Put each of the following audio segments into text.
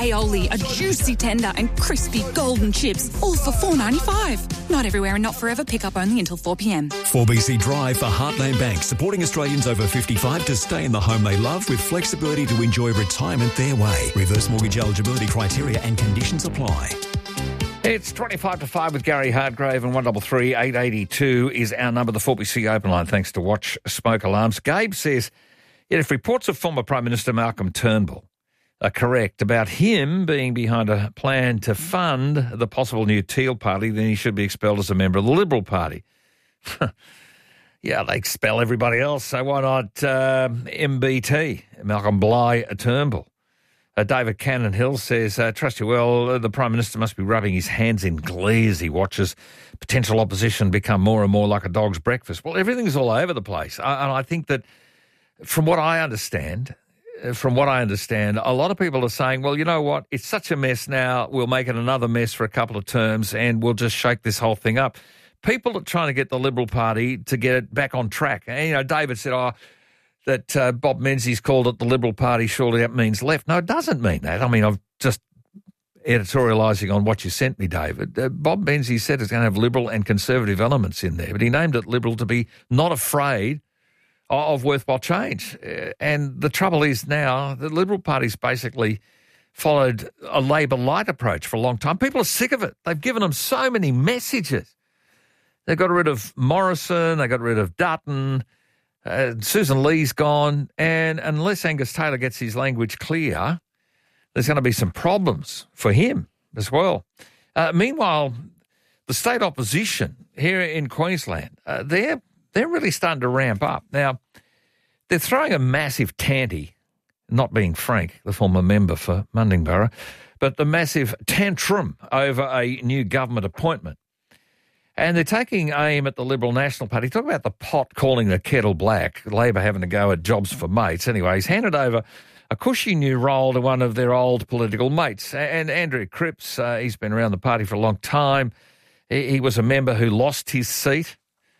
aioli, a juicy tender and crispy golden chips, all for $4.95. Not everywhere and not forever. Pick up only until 4 p.m. 4BC Drive for Heartland Bank, supporting Australians over 55 to stay in the home they love with flexibility to enjoy retirement their way. Reverse mortgage eligibility criteria and conditions apply. It's 25 to 5 with Gary Hardgrave, and 133 882 is our number, the 4BC open line, thanks to Watch Smoke Alarms. Gabe says, yet if reports of former Prime Minister Malcolm Turnbull are correct about him being behind a plan to fund the possible new Teal Party, then he should be expelled as a member of the Liberal Party. Yeah, they expel everybody else, so why not MBT, Malcolm Bligh Turnbull? David Cannon Hill says, trust you well, the Prime Minister must be rubbing his hands in glee as he watches potential opposition become more and more like a dog's breakfast. Well, everything's all over the place. And I think that from what I understand, a lot of people are saying, well, you know what, it's such a mess now, we'll make it another mess for a couple of terms and we'll just shake this whole thing up. People are trying to get the Liberal Party to get it back on track. And, David said, that Bob Menzies called it the Liberal Party, surely that means left. No, it doesn't mean that. I mean, I've just editorialising on what you sent me, David. Bob Menzies said it's going to have Liberal and Conservative elements in there, but he named it Liberal to be not afraid of worthwhile change. And the trouble is now the Liberal Party's basically followed a Labor light approach for a long time. People are sick of it. They've given them so many messages. They got rid of Morrison, they got rid of Dutton, Susan Lee's gone, and unless Angus Taylor gets his language clear, there's going to be some problems for him as well. Meanwhile, the state opposition here in Queensland, they're really starting to ramp up. Now, they're throwing a massive tanty, not being Frank, the former member for Mundingburra, but the massive tantrum over a new government appointment. And they're taking aim at the Liberal National Party. Talk about the pot calling the kettle black, Labor having to go at jobs for mates. Anyway, he's handed over a cushy new role to one of their old political mates. And Andrew Cripps, he's been around the party for a long time. He was a member who lost his seat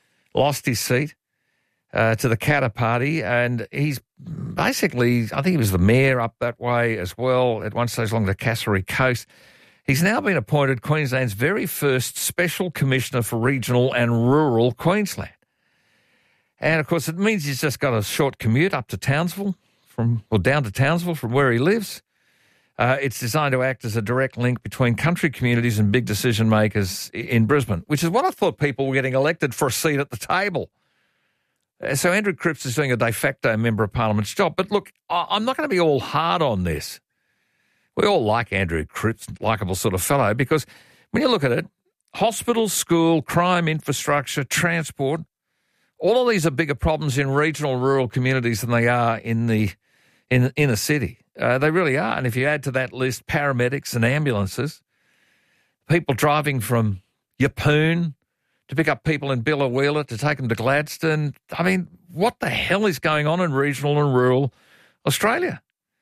to the Katter Party. And he's basically, I think he was the mayor up that way as well at one stage along the Cassowary Coast. He's now been appointed Queensland's very first Special Commissioner for Regional and Rural Queensland. And, of course, it means he's just got a short commute up to Townsville, down to Townsville from where he lives. It's designed to act as a direct link between country communities and big decision makers in Brisbane, which is what I thought people were getting elected for a seat at the table. So Andrew Cripps is doing a de facto Member of Parliament's job. But, look, I'm not going to be all hard on this. We all like Andrew Cripps, likeable sort of fellow, because when you look at it, hospitals, school, crime infrastructure, transport, all of these are bigger problems in regional rural communities than they are in the inner city. They really are. And if you add to that list paramedics and ambulances, people driving from Yeppoon to pick up people in Biloela to take them to Gladstone, I mean, what the hell is going on in regional and rural Australia?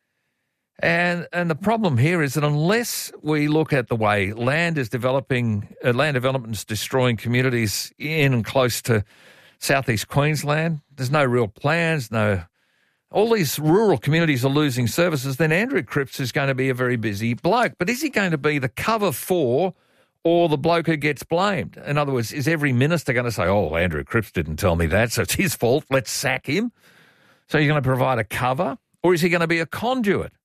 And the problem here is that unless we look at the way land is developing, land development is destroying communities in and close to southeast Queensland, there's no real plans, all these rural communities are losing services, then Andrew Cripps is going to be a very busy bloke. But is he going to be the cover for or the bloke who gets blamed? In other words, is every minister going to say, oh, Andrew Cripps didn't tell me that, so it's his fault, let's sack him? So you're going to provide a cover? Or is he going to be a conduit?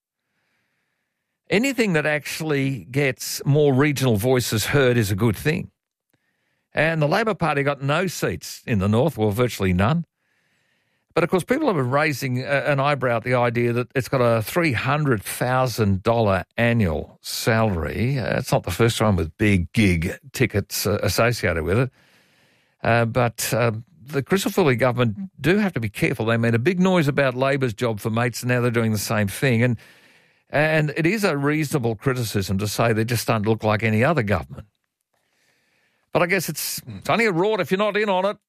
Anything that actually gets more regional voices heard is a good thing. And the Labor Party got no seats in the north, well, virtually none. But, of course, people have been raising an eyebrow at the idea that it's got a $300,000 annual salary. It's not the first time with big gig tickets associated with it. But the Crisafulli government do have to be careful. They made a big noise about Labor's job for mates, and now they're doing the same thing. And it is a reasonable criticism to say they just don't look like any other government. But I guess it's only a rort if you're not in on it.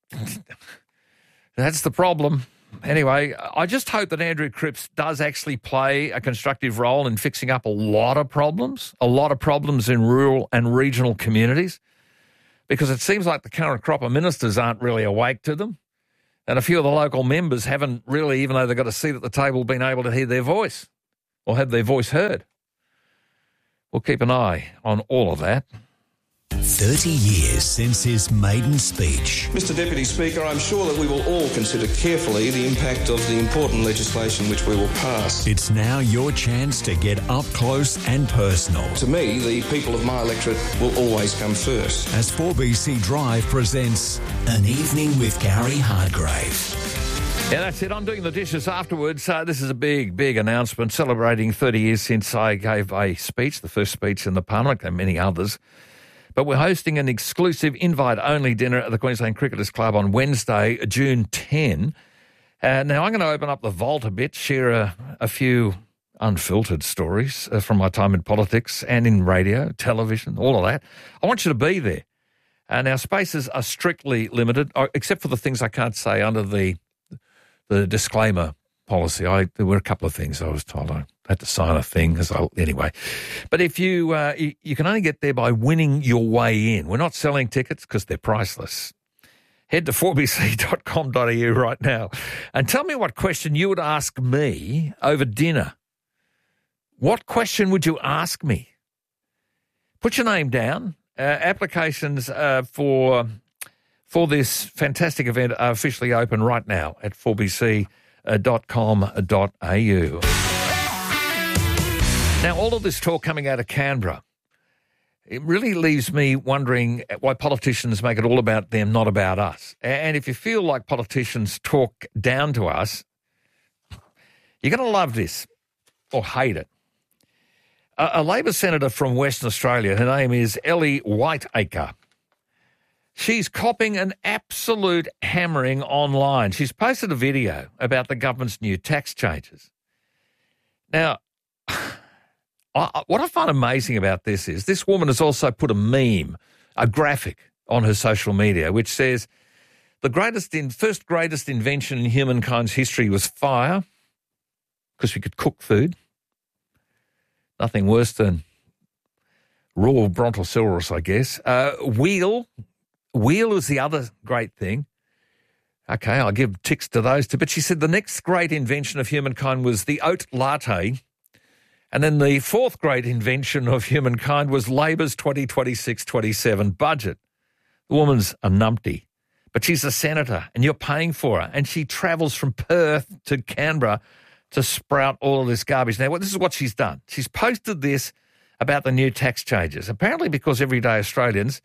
That's the problem. Anyway, I just hope that Andrew Cripps does actually play a constructive role in fixing up a lot of problems in rural and regional communities, because it seems like the current crop of ministers aren't really awake to them. And a few of the local members haven't really, even though they've got a seat at the table, been able to hear their voice or have their voice heard. we'll keep an eye on all of that. 30 years since his maiden speech. Mr Deputy Speaker, I'm sure that we will all consider carefully the impact of the important legislation which we will pass. It's now your chance to get up close and personal. To me, the people of my electorate will always come first. As 4BC Drive presents An Evening with Gary Hardgrave. Yeah, that's it. I'm doing the dishes afterwards. This is a big, big announcement celebrating 30 years since I gave a speech, the first speech in the Parliament, and many others. But we're hosting an exclusive invite-only dinner at the Queensland Cricketers Club on Wednesday, June 10. Now, I'm going to open up the vault a bit, share a few unfiltered stories from my time in politics and in radio, television, all of that. I want you to be there. Now, spaces are strictly limited, except for the things I can't say under the disclaimer policy. There were a couple of things I was told I had to sign a thing. Anyway. But if you can only get there by winning your way in. We're not selling tickets because they're priceless. Head to 4bc.com.au right now and tell me what question you would ask me over dinner. What question would you ask me? Put your name down. Applications for this fantastic event are officially open right now at 4bc.com.au. Now, all of this talk coming out of Canberra, it really leaves me wondering why politicians make it all about them, not about us. And if you feel like politicians talk down to us, you're going to love this or hate it. A Labor senator from Western Australia, her name is Ellie Whiteacre. She's copping an absolute hammering online. She's posted a video about the government's new tax changes. Now, what I find amazing about this is this woman has also put a meme, a graphic on her social media, which says the first greatest invention in humankind's history was fire, because we could cook food. Nothing worse than raw brontosaurus, I guess. Wheel is the other great thing. Okay, I'll give ticks to those two. But she said the next great invention of humankind was the oat latte. And then the fourth great invention of humankind was Labor's 2026-27 budget. The woman's a numpty, but she's a senator and you're paying for her. And she travels from Perth to Canberra to sprout all of this garbage. Now, this is what she's done. She's posted this about the new tax changes, apparently because everyday Australians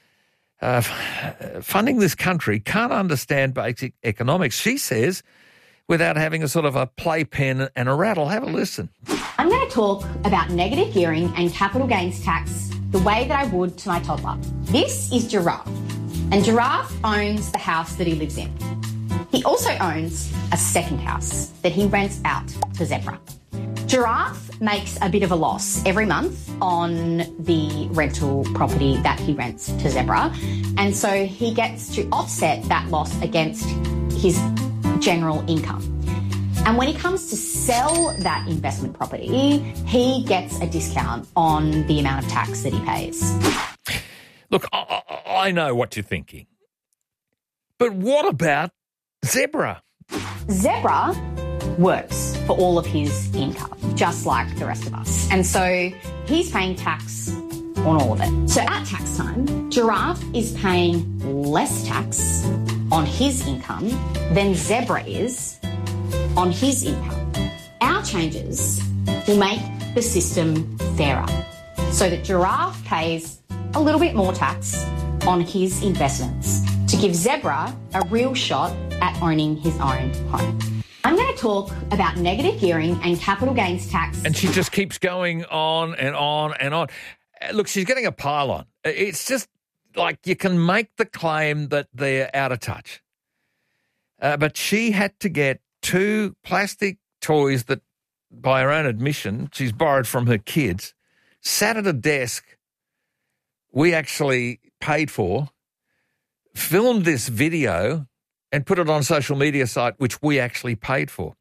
funding this country can't understand basic economics, she says, without having a sort of a playpen and a rattle. Have a listen. I'm going to talk about negative gearing and capital gains tax the way that I would to my toddler. This is Giraffe, and Giraffe owns the house that he lives in. He also owns a second house that he rents out to Zebra. Giraffe makes a bit of a loss every month on the rental property that he rents to Zebra, and so he gets to offset that loss against his general income. And when he comes to sell that investment property, he gets a discount on the amount of tax that he pays. Look, I know what you're thinking. But what about Zebra? Zebra works for all of his income, just like the rest of us. And so he's paying tax on all of it. So at tax time, Giraffe is paying less tax on his income than Zebra is on his income. Our changes will make the system fairer so that Giraffe pays a little bit more tax on his investments to give Zebra a real shot at owning his own home. I'm going to talk about negative gearing and capital gains tax. And she just keeps going on and on and on. Look, she's getting a pile on. It's just like you can make the claim that they're out of touch. But she had to get 2 plastic toys that, by her own admission, she's borrowed from her kids, sat at a desk we actually paid for, filmed this video and put it on a social media site which we actually paid for.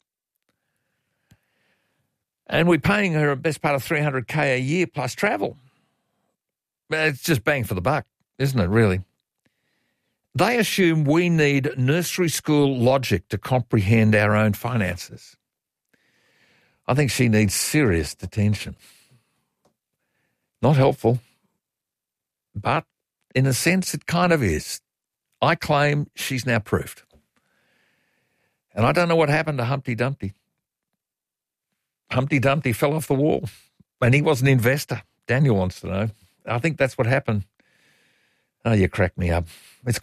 And we're paying her a best part of $300K a year plus travel. It's just bang for the buck, isn't it, really? They assume we need nursery school logic to comprehend our own finances. I think she needs serious detention. Not helpful. But in a sense, it kind of is. I claim she's now proofed. And I don't know what happened to Humpty Dumpty. Humpty Dumpty fell off the wall, and he was an investor. Daniel wants to know. I think that's what happened. Oh, you cracked me up. It's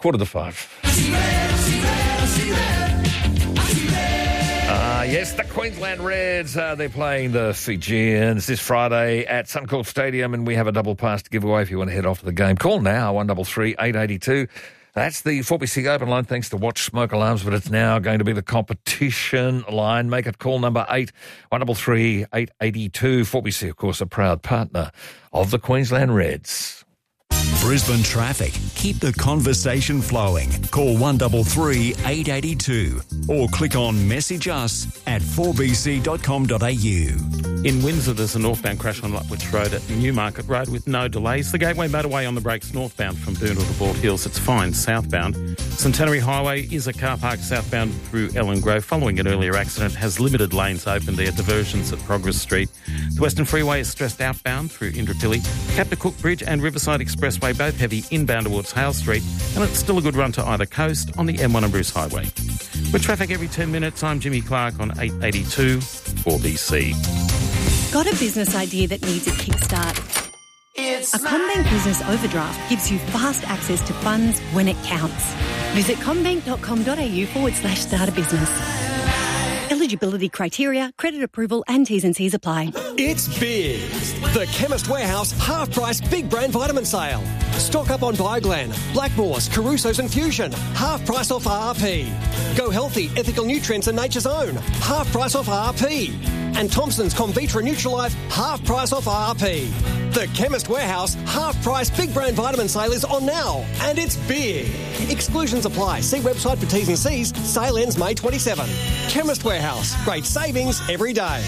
4:45. Yes, the Queensland Reds, they're playing the Fijians this Friday at Suncorp Stadium, and we have a double pass to give away if you want to head off to the game. Call now, 133 882. That's the 4BC open line, thanks to Watch Smoke Alarms, but it's now going to be the competition line. Make it call number 8, 133 882. 4BC, of course, a proud partner of the Queensland Reds. Brisbane traffic. Keep the conversation flowing. Call 133 882 or click on message us at 4bc.com.au. In Windsor, there's a northbound crash on Lutwich Road at Newmarket Road with no delays. The Gateway Motorway on the brakes northbound from Boondall to Bald Hills. It's fine southbound. Centenary Highway is a car park southbound through Ellen Grove following an earlier accident. Has limited lanes open there. Diversions at Progress Street. The Western Freeway is stressed outbound through Indooroopilly. Captain Cook Bridge and Riverside Expressway both heavy inbound towards Hale Street, and it's still a good run to either coast on the M1 and Bruce Highway. With traffic every 10 minutes, I'm Jimmy Clark on 882 4BC. Got a business idea that needs a kickstart? A CommBank Business Overdraft gives you fast access to funds when it counts. Visit commbank.com.au/start a business. Eligibility criteria, credit approval and T's and C's apply. It's big. The Chemist Warehouse half-price big brand vitamin sale. Stock up on Bioglan, Blackmores, Caruso's and Fusion. Half price off RRP. Go Healthy, Ethical Nutrients and Nature's Own. Half price off RRP. And Thompson's Convitra Nutralife, half price off RRP. The Chemist Warehouse half-price big brand vitamin sale is on now, and it's big. Exclusions apply. See website for T's and C's. Sale ends May 27. Chemist Warehouse. Great savings every day.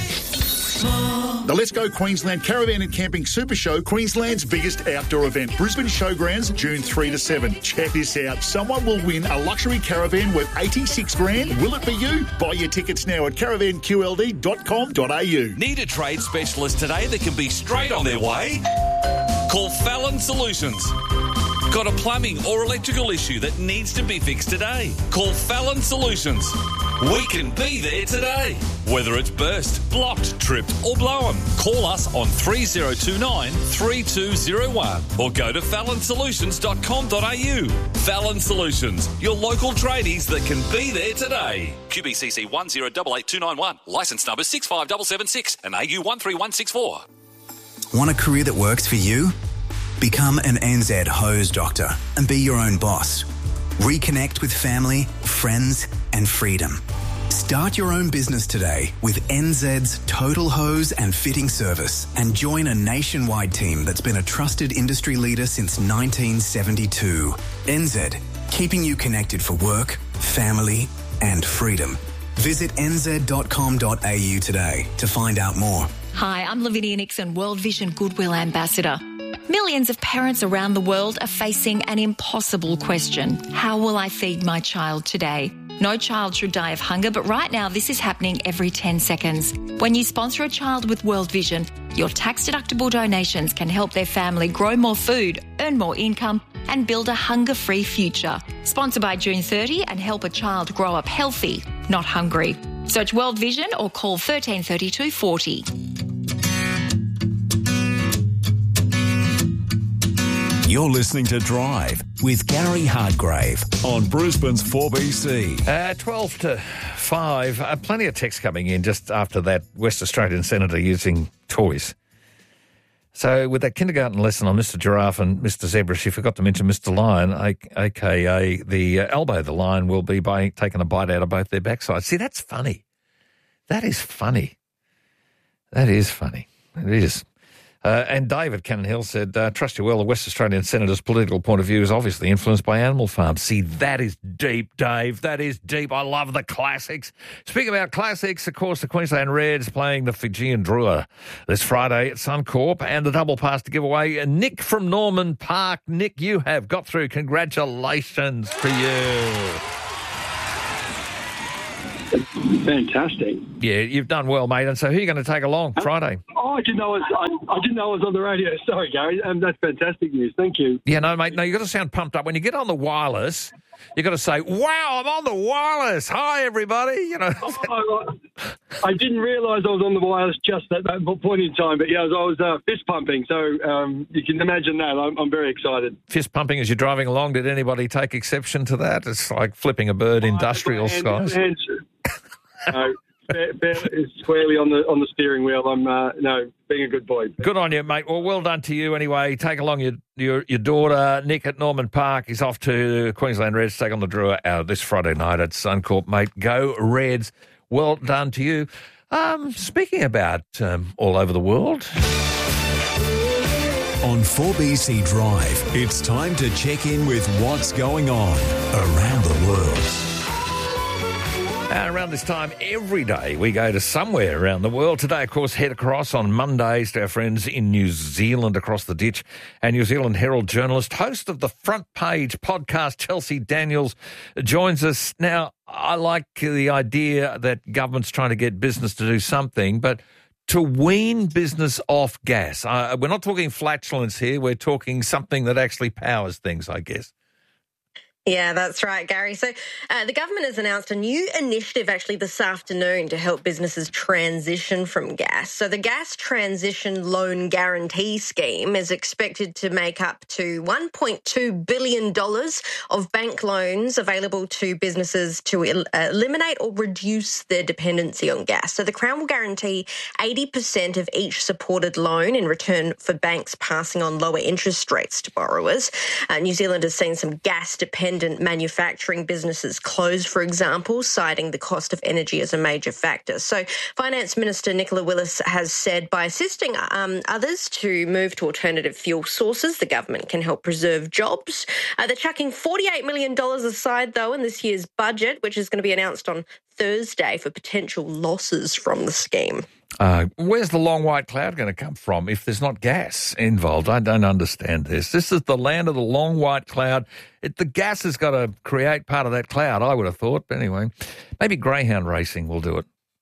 The Let's Go Queensland Caravan and Camping Super Show, Queensland's biggest outdoor event. Brisbane Showgrounds, June 3 to 7. Check this out. Someone will win a luxury caravan worth $86,000. Will it be you? Buy your tickets now at caravanqld.com.au. Need a trade specialist today that can be straight on their way? Call Fallon Solutions. Got a plumbing or electrical issue that needs to be fixed today? Call Fallon Solutions. We can be there today. Whether it's burst, blocked, tripped or blown, call us on 3029 3201 or go to fallonsolutions.com.au. Fallon Solutions, your local tradies that can be there today. QBCC 1088291, licence number 65776 and AU 13164. Want a career that works for you? Become an NZ hose doctor and be your own boss. Reconnect with family, friends and freedom. Start your own business today with NZ's Total Hose and Fitting Service and join a nationwide team that's been a trusted industry leader since 1972. NZ, keeping you connected for work, family and freedom. Visit nz.com.au today to find out more. Hi, I'm Lavinia Nixon, World Vision Goodwill Ambassador. Millions of parents around the world are facing an impossible question. How will I feed my child today? No child should die of hunger, but right now this is happening every 10 seconds. When you sponsor a child with World Vision, your tax-deductible donations can help their family grow more food, earn more income, and build a hunger-free future. Sponsor by June 30 and help a child grow up healthy, not hungry. Search World Vision or call 1332 40. You're listening to Drive with Gary Hardgrave on Brisbane's 4BC. 12 to 5. Plenty of text coming in just after that West Australian Senator using toys. So with that kindergarten lesson on Mr. Giraffe and Mr. Zebra, she forgot to mention Mr. Lion, a.k.a. the elbow. The lion will be taking a bite out of both their backsides. See, that's funny. That is funny. That is funny. It is. And David Cannon Hill said, trust you well, the West Australian Senator's political point of view is obviously influenced by animal farms. See, that is deep, Dave. That is deep. I love the classics. Speaking about classics, of course, the Queensland Reds playing the Fijian Drua this Friday at Suncorp, and the double pass to give away. Nick from Norman Park. Nick, you have got through. Congratulations to you. Fantastic. Yeah, you've done well, mate. And so who are you going to take along Friday? I didn't know I was on the radio. Sorry, Gary. That's fantastic news. Thank you. Yeah, no, mate. No, you've got to sound pumped up. When you get on the wireless, you've got to say, wow, I'm on the wireless. Hi, everybody. You know. I didn't realise I was on the wireless just at that point in time. But, yeah, I was fist pumping. So you can imagine that. I'm very excited. Fist pumping as you're driving along. Did anybody take exception to that? It's like flipping a bird industrial skies. No, it's squarely on the steering wheel. I'm being a good boy. Good on you, mate. Well, well done to you anyway. Take along your daughter, Nick, at Norman Park. He's off to Queensland Reds to take on the Drua this Friday night at Suncorp, mate. Go Reds. Well done to you. Speaking about all over the world. On 4BC Drive, it's time to check in with what's going on around the world. Around this time every day, we go to somewhere around the world. Today, of course, head across on Mondays to our friends in New Zealand across the ditch. And New Zealand Herald journalist, host of the Front Page podcast, Chelsea Daniels, joins us. Now, I like the idea that government's trying to get business to do something, but to wean business off gas. We're not talking flatulence here. We're talking something that actually powers things, I guess. Yeah, that's right, Gary. So the government has announced a new initiative actually this afternoon to help businesses transition from gas. So the Gas Transition Loan Guarantee Scheme is expected to make up to $1.2 billion of bank loans available to businesses to eliminate or reduce their dependency on gas. So the Crown will guarantee 80% of each supported loan in return for banks passing on lower interest rates to borrowers. New Zealand has seen some gas-dependent manufacturing businesses close, for example, citing the cost of energy as a major factor. So Finance Minister Nicola Willis has said by assisting others to move to alternative fuel sources, the government can help preserve jobs. They're chucking $48 million aside, though, in this year's budget, which is going to be announced on Thursday for potential losses from the scheme. Where's the long white cloud going to come from if there's not gas involved? I don't understand this. This is the land of the long white cloud. The gas has got to create part of that cloud, I would have thought. But anyway, maybe greyhound racing will do it.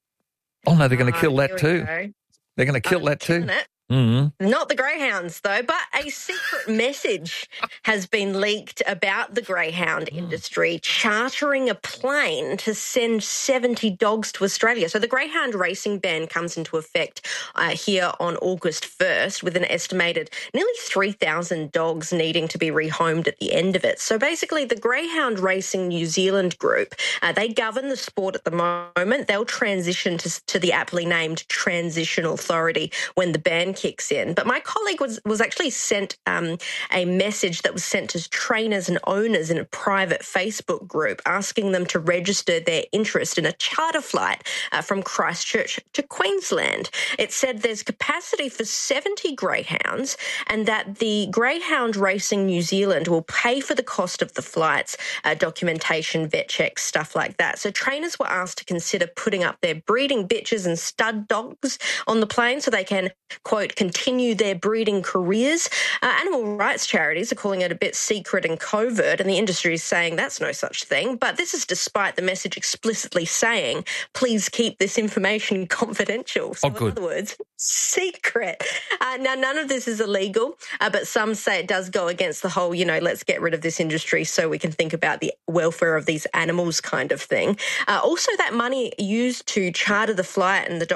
Oh, no, they're going to kill that too. They're going to kill that too. Mm-hmm. Not the greyhounds, though, but a secret message has been leaked about the greyhound industry chartering a plane to send 70 dogs to Australia. So the greyhound racing ban comes into effect here on August 1st, with an estimated nearly 3,000 dogs needing to be rehomed at the end of it. So basically, the Greyhound Racing New Zealand group, they govern the sport at the moment. They'll transition to the aptly named Transition Authority when the ban kicks in. But my colleague was actually sent a message that was sent to trainers and owners in a private Facebook group asking them to register their interest in a charter flight from Christchurch to Queensland. It said there's capacity for 70 greyhounds and that the Greyhound Racing New Zealand will pay for the cost of the flights, documentation, vet checks, stuff like that. So trainers were asked to consider putting up their breeding bitches and stud dogs on the plane so they can, quote, continue their breeding careers. Animal rights charities are calling it a bit secret and covert, and the industry is saying that's no such thing. But this is despite the message explicitly saying, please keep this information confidential. So in other words, secret. Now, none of this is illegal, but some say it does go against the whole, let's get rid of this industry so we can think about the welfare of these animals kind of thing. Also, that money used to charter the flight and the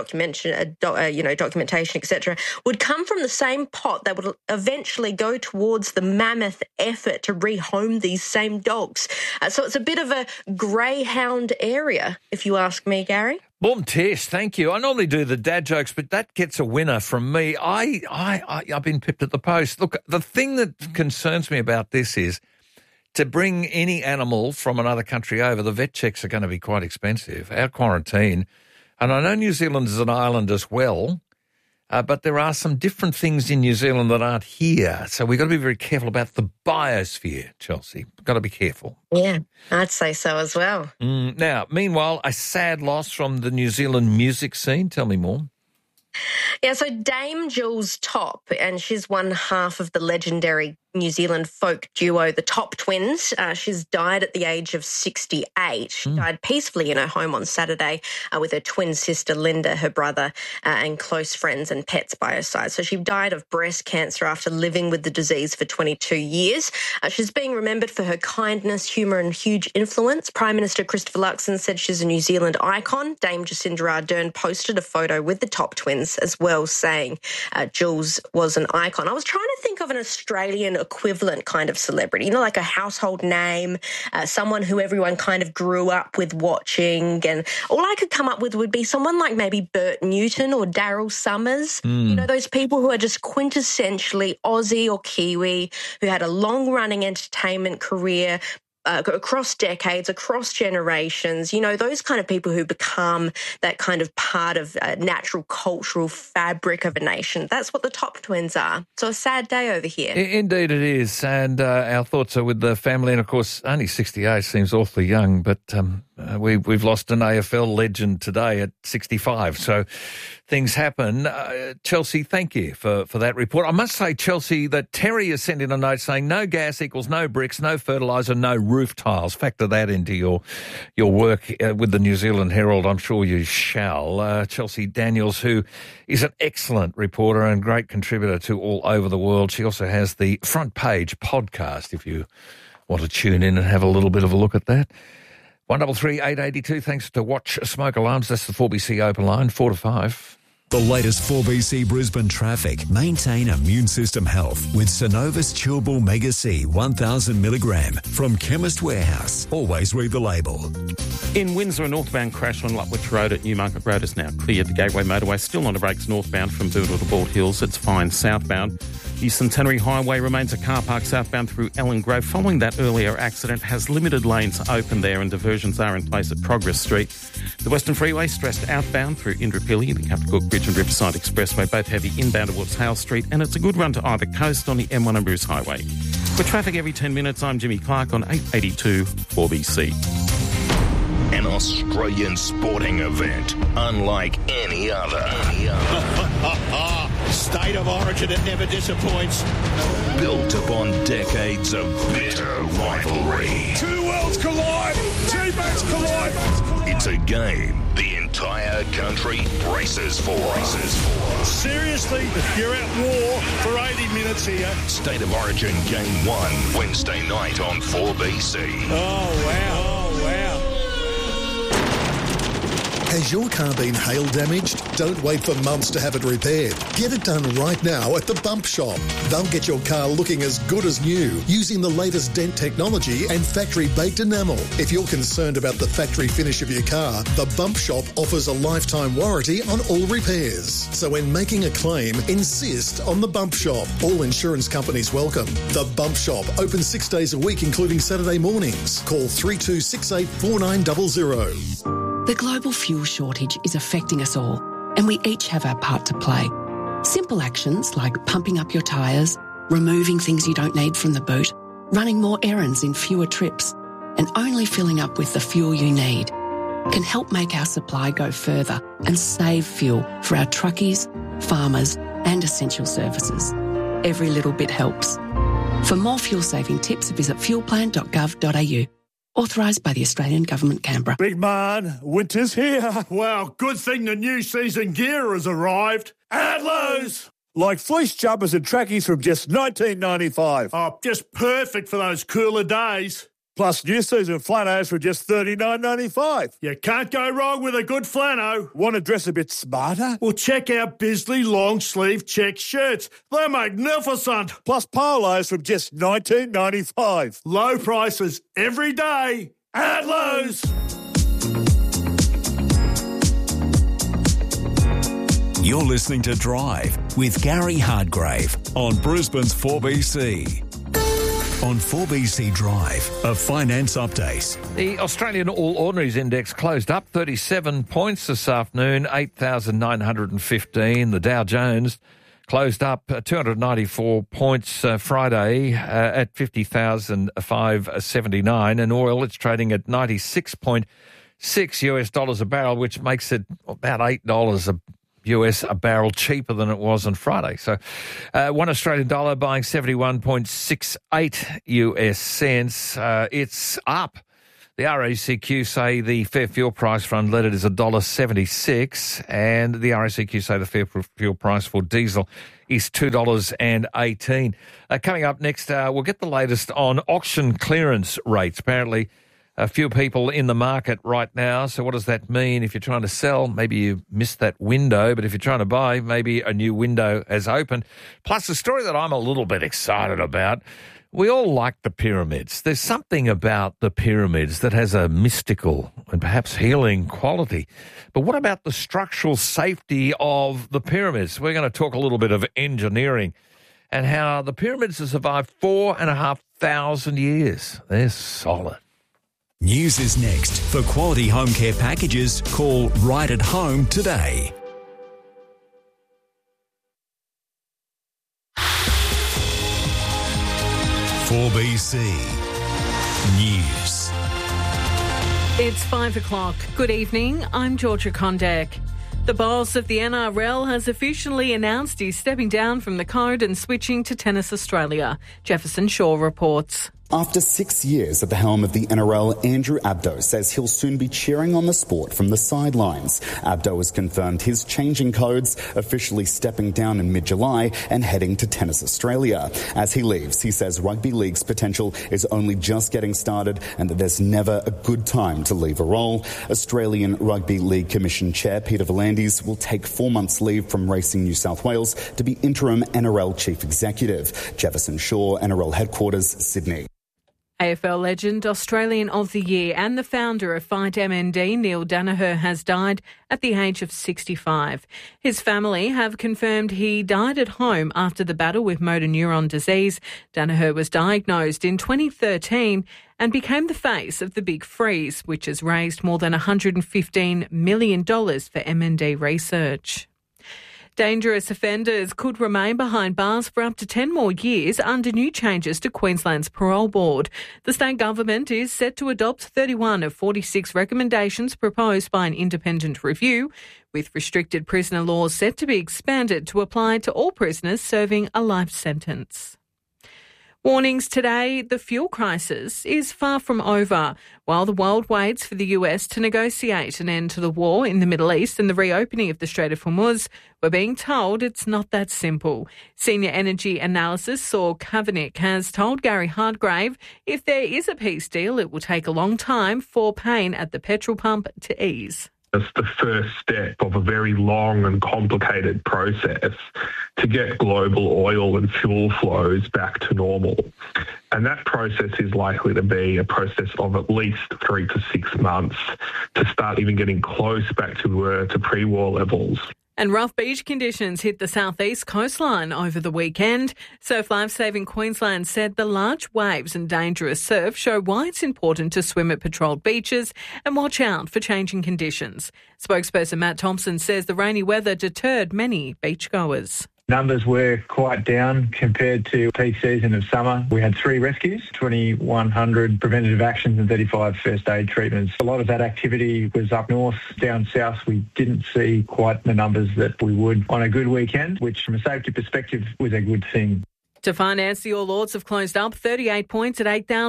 documentation, etc., would come from the same pot that would eventually go towards the mammoth effort to rehome these same dogs. So it's a bit of a greyhound area, if you ask me, Gary. Boom, Tish, thank you. I normally do the dad jokes, but that gets a winner from me. I've been pipped at the post. Look, the thing that concerns me about this is to bring any animal from another country over, the vet checks are going to be quite expensive. Our quarantine, and I know New Zealand is an island as well, but there are some different things in New Zealand that aren't here. So we've got to be very careful about the biosphere, Chelsea. We've got to be careful. Yeah, I'd say so as well. Now, meanwhile, a sad loss from the New Zealand music scene. Tell me more. Yeah, so Dame Jules Top, and she's one half of the legendary New Zealand folk duo, the Top Twins. She's died at the age of 68. She died peacefully in her home on Saturday with her twin sister Linda, her brother, and close friends and pets by her side. So she died of breast cancer after living with the disease for 22 years. She's being remembered for her kindness, humour and huge influence. Prime Minister Christopher Luxon said she's a New Zealand icon. Dame Jacinda Ardern posted a photo with the Top Twins as well, saying Jules was an icon. I was trying to think of an Australian equivalent kind of celebrity, you know, like a household name, someone who everyone kind of grew up with watching, and all I could come up with would be someone like maybe Bert Newton or Daryl Summers, you know, those people who are just quintessentially Aussie or Kiwi, who had a long-running entertainment career, across decades, across generations, you know, those kind of people who become that kind of part of natural cultural fabric of a nation. That's what the Top Twins are. So a sad day over here. Indeed it is, and our thoughts are with the family, and of course only 68 seems awfully young, but we've lost an AFL legend today at 65, so things happen. Chelsea, thank you for that report. I must say, Chelsea, that Terry has sent in a note saying no gas equals no bricks, no fertiliser, no roof tiles. Factor that into your work with the New Zealand Herald. I'm sure you shall. Chelsea Daniels, who is an excellent reporter and great contributor to All Over the World. She also has the Front Page podcast, if you want to tune in and have a little bit of a look at that. 133 882. Thanks to Watch Smoke Alarms. That's the 4BC open line, 4 to 5. The latest 4BC Brisbane traffic. Maintain immune system health with Synovus Chewable Mega C 1000 milligram from Chemist Warehouse. Always read the label. In Windsor, a northbound crash on Lutwich Road at Newmarket Road is now cleared. The Gateway Motorway still on the brakes northbound from Boondall to Bald Hills. It's fine southbound. The Centenary Highway remains a car park southbound through Ellen Grove. Following that earlier accident, has limited lanes open there and diversions are in place at Progress Street. The Western Freeway stressed outbound through Indooroopilly, the Captain Cook Bridge and Riverside Expressway, both heavy inbound towards Hale Street, and it's a good run to either coast on the M1 and Bruce Highway. For traffic every 10 minutes, I'm Jimmy Clark on 882 4BC. An Australian sporting event unlike any other. State of origin that never disappoints. Built upon decades of bitter rivalry. Two worlds collide. Teammates collide. It's a game the entire country braces for. Seriously, you're at war for 80 minutes here. State of Origin Game 1, Wednesday night on 4BC. Oh, wow. Has your car been hail damaged? Don't wait for months to have it repaired. Get it done right now at the Bump Shop. They'll get your car looking as good as new using the latest dent technology and factory-baked enamel. If you're concerned about the factory finish of your car, the Bump Shop offers a lifetime warranty on all repairs. So when making a claim, insist on the Bump Shop. All insurance companies welcome. The Bump Shop, open 6 days a week, including Saturday mornings. Call 3268 4900. The global fuel shortage is affecting us all, and we each have our part to play. Simple actions like pumping up your tyres, removing things you don't need from the boot, running more errands in fewer trips, and only filling up with the fuel you need can help make our supply go further and save fuel for our truckies, farmers, and essential services. Every little bit helps. For more fuel-saving tips, visit fuelplan.gov.au. Authorised by the Australian Government, Canberra. Big man, winter's here. Well, good thing the new season gear has arrived. At Lowe's. Like fleece jumpers and trackies from just $19.95. Oh, just perfect for those cooler days. Plus new season flannels for just $39.95. You can't go wrong with a good flannel. Want to dress a bit smarter? Well, check out Bisley long sleeve check shirts. They're magnificent. Plus polos from just $19.95. Low prices every day at Lowe's. You're listening to Drive with Gary Hardgrave on Brisbane's 4BC. On 4BC Drive, a finance update. The Australian All Ordinaries Index closed up 37 points this afternoon, 8,915. The Dow Jones closed up 294 points Friday at 50,579. And oil, it's trading at $96.6 US a barrel, which makes it about $8 a US a barrel cheaper than it was on Friday. So $1 Australian dollar buying 71.68 US cents. It's up. The RACQ say the fair fuel price for unleaded is $1.76, and the RACQ say the fair fuel price for diesel is $2.18. Coming up next, we'll get the latest on auction clearance rates. Apparently, a few people in the market right now. So what does that mean? If you're trying to sell, maybe you missed that window, but if you're trying to buy, maybe a new window has opened. Plus, the story that I'm a little bit excited about. We all like the pyramids. There's something about the pyramids that has a mystical and perhaps healing quality. But what about the structural safety of the pyramids? We're going to talk a little bit of engineering and how the pyramids have survived 4,500 years. They're solid. News is next. For quality home care packages, call Right at Home today. For BC News. It's 5 o'clock. Good evening. I'm Georgia Kondek. The boss of the NRL has officially announced he's stepping down from the code and switching to Tennis Australia. Jefferson Shaw reports. After 6 years at the helm of the NRL, Andrew Abdo says he'll soon be cheering on the sport from the sidelines. Abdo has confirmed his changing codes, officially stepping down in mid-July and heading to Tennis Australia. As he leaves, he says rugby league's potential is only just getting started and that there's never a good time to leave a role. Australian Rugby League Commission Chair Peter V'landys will take 4 months leave from Racing New South Wales to be interim NRL Chief Executive. Jefferson Shaw, NRL Headquarters, Sydney. AFL legend, Australian of the Year and the founder of Fight MND, Neil Daniher, has died at the age of 65. His family have confirmed he died at home after the battle with motor neuron disease. Daniher was diagnosed in 2013 and became the face of the Big Freeze, which has raised more than $115 million for MND research. Dangerous offenders could remain behind bars for up to 10 more years under new changes to Queensland's parole board. The state government is set to adopt 31 of 46 recommendations proposed by an independent review, with restricted prisoner laws set to be expanded to apply to all prisoners serving a life sentence. Warnings today, the fuel crisis is far from over. While the world waits for the US to negotiate an end to the war in the Middle East and the reopening of the Strait of Hormuz, we're being told it's not that simple. Senior energy analyst Saul Kavanagh has told Gary Hardgrave if there is a peace deal, it will take a long time for pain at the petrol pump to ease. It's the first step of a very long and complicated process to get global oil and fuel flows back to normal. And that process is likely to be a process of at least 3 to 6 months to start even getting close back to pre-war levels. And rough beach conditions hit the southeast coastline over the weekend. Surf Life Saving Queensland said the large waves and dangerous surf show why it's important to swim at patrolled beaches and watch out for changing conditions. Spokesperson Matt Thompson says the rainy weather deterred many beachgoers. Numbers were quite down compared to peak season of summer. We had 3 rescues, 2,100 preventative actions and 35 first aid treatments. A lot of that activity was up north. Down south, we didn't see quite the numbers that we would on a good weekend, which from a safety perspective was a good thing. To finance, the All Ords have closed up 38 points at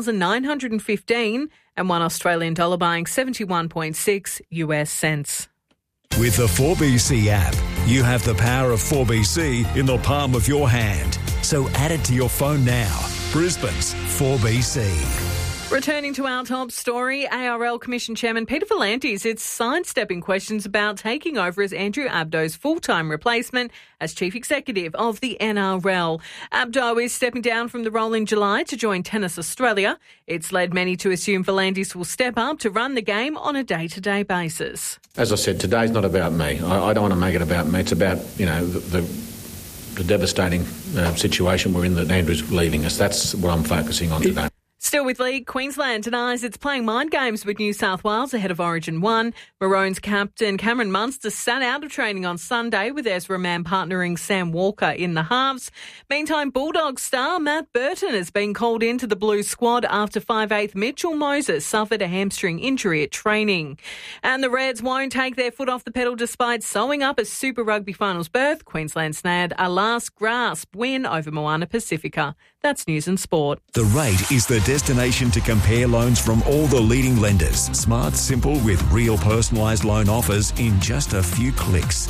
8,915 and $1 Australian dollar buying 71.6 US cents. With the 4BC app, you have the power of 4BC in the palm of your hand. So add it to your phone now. Brisbane's 4BC. Returning to our top story, ARL Commission Chairman Peter V'landys is sidestepping questions about taking over as Andrew Abdo's full-time replacement as Chief Executive of the NRL. Abdo is stepping down from the role in July to join Tennis Australia. It's led many to assume V'landys will step up to run the game on a day-to-day basis. As I said, today's not about me. I don't want to make it about me. It's about, the devastating situation we're in that Andrew's leaving us. That's what I'm focusing on today. Still with League, Queensland denies it's playing mind games with New South Wales ahead of Origin 1. Maroons captain Cameron Munster sat out of training on Sunday with Ezra Mann partnering Sam Walker in the halves. Meantime, Bulldogs star Matt Burton has been called into the Blues squad after 5'8" Mitchell Moses suffered a hamstring injury at training. And the Reds won't take their foot off the pedal despite sewing up a Super Rugby finals berth. Queensland snared a last grasp win over Moana Pacifica. That's news and sport. The Rate is the destination to compare loans from all the leading lenders. Smart, simple, with real personalised loan offers in just a few clicks.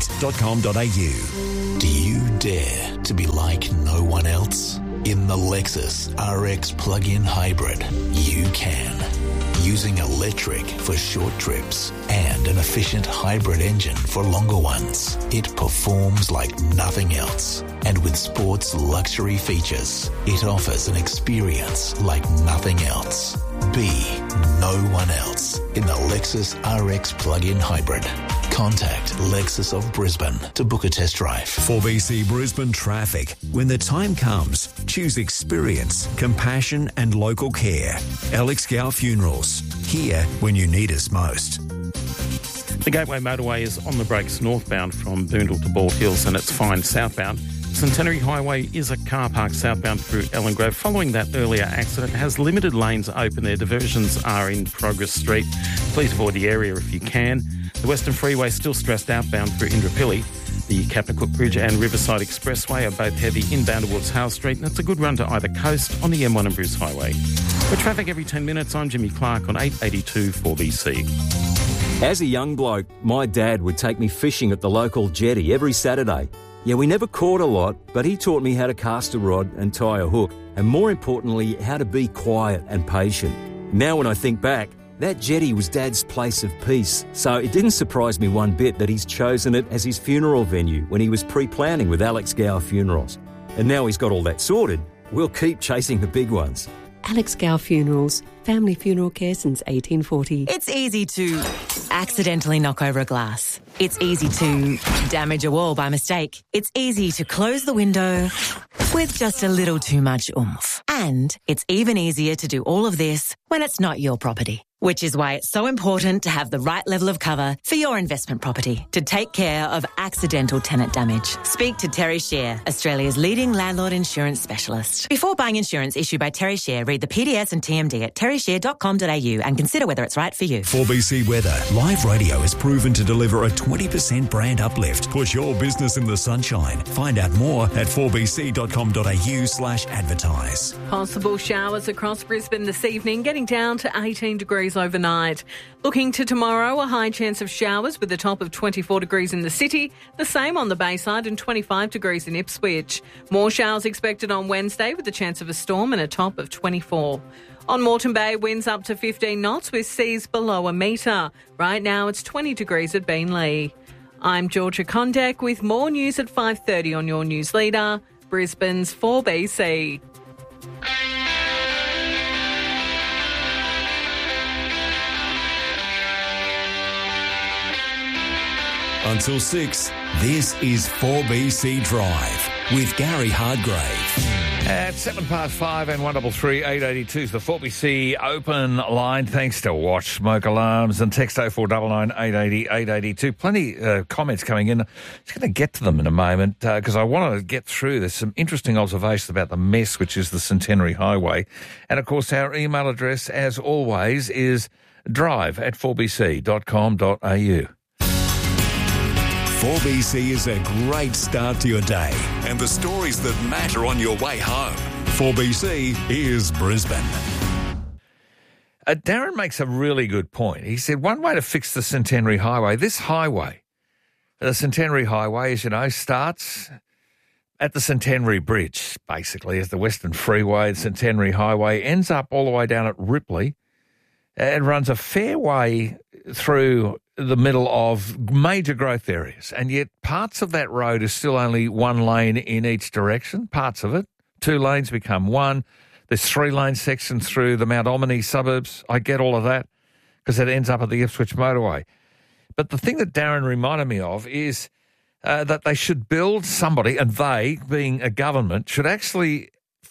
therate.com.au. Do you dare to be like no one else? In the Lexus RX plug-in hybrid, you can. Using electric for short trips and an efficient hybrid engine for longer ones, it performs like nothing else. And with sports luxury features, it offers an experience like nothing else. Be no one else in the Lexus RX plug-in hybrid. Contact Lexus of Brisbane to book a test drive. 4BC Brisbane traffic. When the time comes, choose experience, compassion and local care. Alex Gow Funerals. Here when you need us most. The Gateway Motorway is on the brakes northbound from Boondall to Bald Hills, and it's fine southbound. Centenary Highway is a car park southbound through Ellen Grove. Following that earlier accident, it has limited lanes open there. Diversions are in Progress Street. Please avoid the area if you can. The Western Freeway is still stressed outbound through Indooroopilly. The Captain Cook Bridge and Riverside Expressway are both heavy inbound towards Hale Street, and it's a good run to either coast on the M1 and Bruce Highway. For traffic every 10 minutes, I'm Jimmy Clark on 882 4BC. As a young bloke, my dad would take me fishing at the local jetty every Saturday. Yeah, we never caught a lot, but he taught me how to cast a rod and tie a hook, and more importantly, how to be quiet and patient. Now when I think back, that jetty was Dad's place of peace, so it didn't surprise me one bit that he's chosen it as his funeral venue when he was pre-planning with Alex Gow Funerals. And now he's got all that sorted, we'll keep chasing the big ones. Alex Gow Funerals, family funeral care since 1840. It's easy to accidentally knock over a glass. It's easy to damage a wall by mistake. It's easy to close the window with just a little too much oomph. And it's even easier to do all of this when it's not your property. Which is why it's so important to have the right level of cover for your investment property to take care of accidental tenant damage. Speak to Terry Shear, Australia's leading landlord insurance specialist. Before buying insurance issued by Terry Shear, read the PDS and TMD at terryshear.com.au and consider whether it's right for you. 4BC Weather. Live radio has proven to deliver a 20% brand uplift. Put your business in the sunshine. Find out more at 4bc.com.au/advertise. Possible showers across Brisbane this evening, getting down to 18 degrees overnight. Looking to tomorrow, a high chance of showers with a top of 24 degrees in the city, the same on the Bayside and 25 degrees in Ipswich. More showers expected on Wednesday with a chance of a storm and a top of 24. On Moreton Bay, winds up to 15 knots with seas below a metre. Right now it's 20 degrees at Beenleigh. I'm Georgia Kondek with more news at 5:30 on your news leader, Brisbane's 4BC. Until 6, this is 4BC Drive with Gary Hardgrave. At 5:07 and 133 882 is the 4BC open line. Thanks to Watch Smoke Alarms and text 0499 880 882. Plenty comments coming in. Just going to get to them in a moment because I want to get through. There's some interesting observations about the mess, which is the Centenary Highway. And, of course, our email address, as always, is drive@4bc.com.au. 4BC is a great start to your day and the stories that matter on your way home. 4BC is Brisbane. Darren makes a really good point. He said one way to fix the Centenary Highway, this highway, the Centenary Highway, as you know, starts at the Centenary Bridge, basically, as the Western Freeway. The Centenary Highway ends up all the way down at Ripley and runs a fair way through the middle of major growth areas, and yet parts of that road is still only one lane in each direction, parts of it. 2 lanes become 1. There's 3-lane sections through the Mount Omni suburbs. I get all of that because it ends up at the Ipswich motorway. But the thing that Darren reminded me of is that they should build somebody, and they, being a government, should actually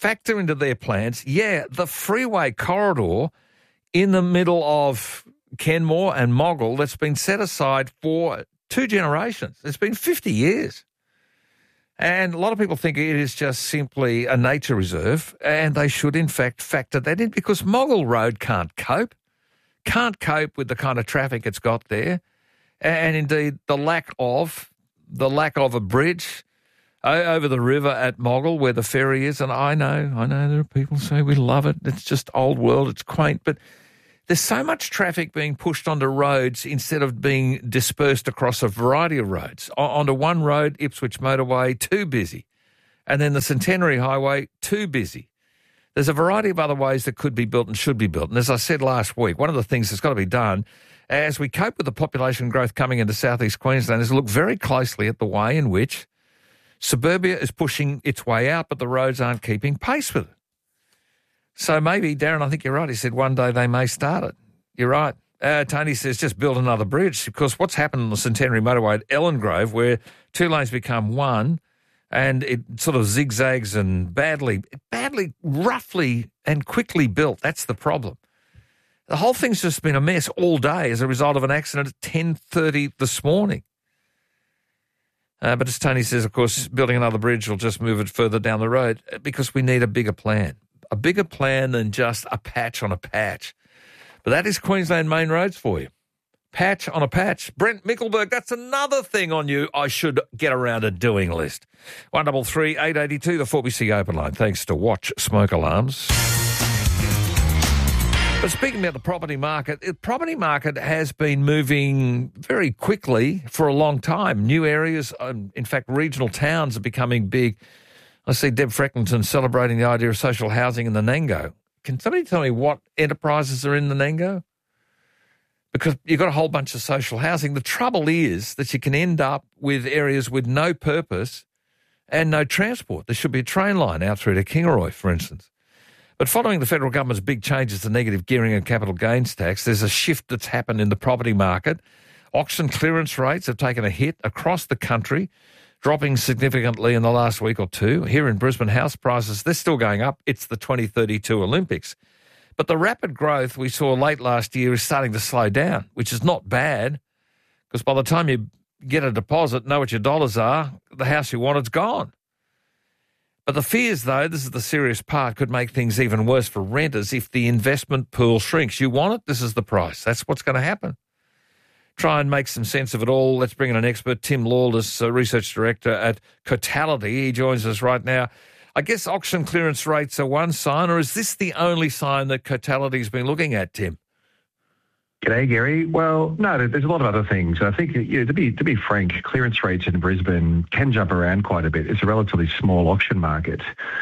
factor into their plans, the freeway corridor in the middle of Kenmore and Moggill that's been set aside for 2 generations. It's been 50 years. And a lot of people think it is just simply a nature reserve, and they should, in fact, factor that in because Moggill Road can't cope with the kind of traffic it's got there, and indeed the lack of a bridge over the river at Moggill where the ferry is. And I know there are people who say we love it. It's just old world. It's quaint, but there's so much traffic being pushed onto roads instead of being dispersed across a variety of roads. Onto one road, Ipswich Motorway, too busy. And then the Centenary Highway, too busy. There's a variety of other ways that could be built and should be built. And as I said last week, one of the things that's got to be done as we cope with the population growth coming into southeast Queensland is look very closely at the way in which suburbia is pushing its way out, but the roads aren't keeping pace with it. So maybe, Darren, I think you're right. He said one day they may start it. You're right. Tony says just build another bridge because what's happened on the Centenary Motorway at Ellen Grove where 2 lanes become one and it sort of zigzags and badly, roughly and quickly built. That's the problem. The whole thing's just been a mess all day as a result of an accident at 10:30 this morning. But as Tony says, of course, building another bridge will just move it further down the road because we need a bigger plan than just a patch on a patch. But that is Queensland main roads for you. Patch on a patch. Brent Mickelberg, that's another thing on you I should get around to doing list. 133 882, the 4BC open line. Thanks to Watch Smoke Alarms. But speaking about the property market has been moving very quickly for a long time. New areas, in fact, regional towns are becoming big. I see Deb Freckleton celebrating the idea of social housing in the Nango. Can somebody tell me what enterprises are in the Nango? Because you've got a whole bunch of social housing. The trouble is that you can end up with areas with no purpose and no transport. There should be a train line out through to Kingaroy, for instance. But following the federal government's big changes to negative gearing and capital gains tax, there's a shift that's happened in the property market. Auction clearance rates have taken a hit across the country, dropping significantly in the last week or two. Here in Brisbane, house prices, they're still going up. It's the 2032 Olympics. But the rapid growth we saw late last year is starting to slow down, which is not bad, because by the time you get a deposit, know what your dollars are, the house you wanted's gone. But the fears, though, this is the serious part, could make things even worse for renters if the investment pool shrinks. You want it, this is the price. That's what's going to happen. Try and make some sense of it all. Let's bring in an expert, Tim Lawless, Research Director at Cotality. He joins us right now. I guess auction clearance rates are one sign, or is this the only sign that Cotality's been looking at, Tim? G'day, Gary. Well, no, there's a lot of other things. I think, to be frank, clearance rates in Brisbane can jump around quite a bit. It's a relatively small auction market.